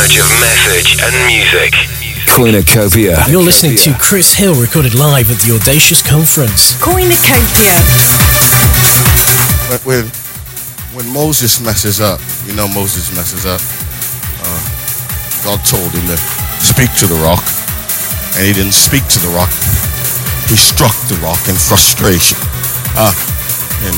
mismatch of message and music. Koinotopia. You're listening to Chris Hill recorded live at the Audacious Conference. Koinotopia. When Moses messes up, you know Moses messes up. God told him to speak to the rock, and he didn't speak to the rock. He struck the rock in frustration.